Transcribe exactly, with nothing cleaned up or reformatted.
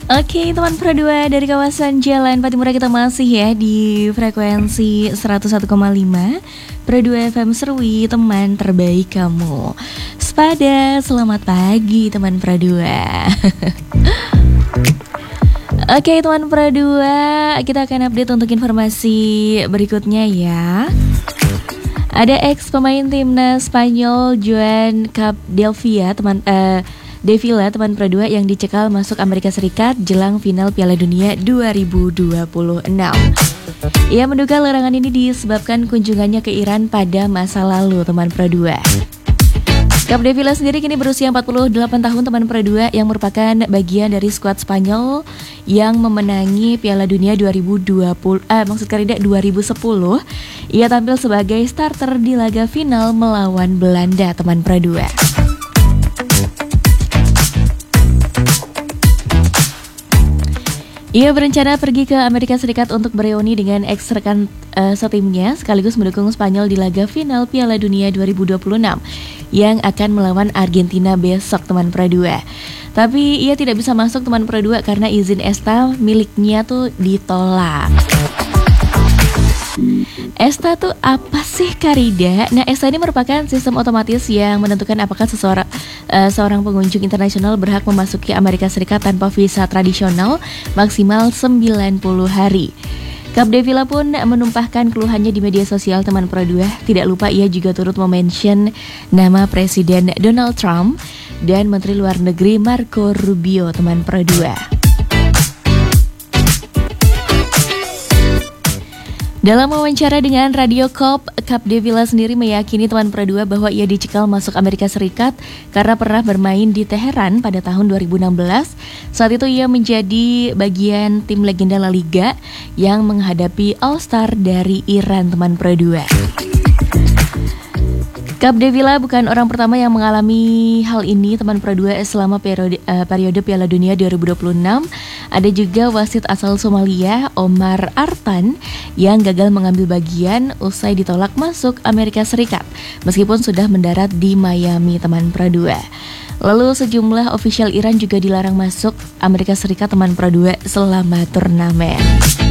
Oke teman Pro dua dari kawasan Jalan Patimura, kita masih ya di frekuensi seratus satu koma lima Pro dua F M Serwi, teman terbaik kamu. Sepada selamat pagi teman Pro dua. Oke teman Pro dua, kita akan update untuk informasi berikutnya ya. Ada ex pemain timnas Spanyol Joan Capdevila teman uh, Devila teman Pro dua yang dicekal masuk Amerika Serikat jelang final Piala Dunia dua ribu dua puluh enam. Ia menduga larangan ini disebabkan kunjungannya ke Iran pada masa lalu teman Pro dua. Capdevila sendiri kini berusia empat puluh delapan tahun teman Pro dua, yang merupakan bagian dari skuad Spanyol yang memenangi Piala Dunia dua ribu dua puluh eh, maksud Karida dua ribu sepuluh. Ia tampil sebagai starter di laga final melawan Belanda teman Pro dua. Ia berencana pergi ke Amerika Serikat untuk bereuni dengan ex rekan uh, setimnya sekaligus mendukung Spanyol di laga final Piala Dunia dua ribu dua puluh enam yang akan melawan Argentina besok teman Pro dua. Tapi ia tidak bisa masuk teman Pro dua karena izin E S T A miliknya tuh ditolak. E S T A tuh apa sih Karida? Nah, E S T A ini merupakan sistem otomatis yang menentukan apakah seseorang uh, seorang pengunjung internasional berhak memasuki Amerika Serikat tanpa visa tradisional maksimal sembilan puluh hari. Capdevila pun menumpahkan keluhannya di media sosial teman Pro dua. Tidak lupa ia juga turut memention nama Presiden Donald Trump dan Menteri Luar Negeri Marco Rubio teman Pro dua. Dalam wawancara dengan Radio Cop, Capdevila sendiri meyakini teman Pro dua bahwa ia dicekal masuk Amerika Serikat karena pernah bermain di Teheran pada tahun dua ribu enam belas. Saat itu ia menjadi bagian tim legenda La Liga yang menghadapi All-Star dari Iran teman Pro dua. Capdevila bukan orang pertama yang mengalami hal ini teman Pro dua selama periode, uh, periode Piala Dunia dua ribu dua puluh enam. Ada juga wasit asal Somalia Omar Artan yang gagal mengambil bagian usai ditolak masuk Amerika Serikat meskipun sudah mendarat di Miami teman Pro dua. Lalu sejumlah ofisial Iran juga dilarang masuk Amerika Serikat teman Pro dua selama turnamen.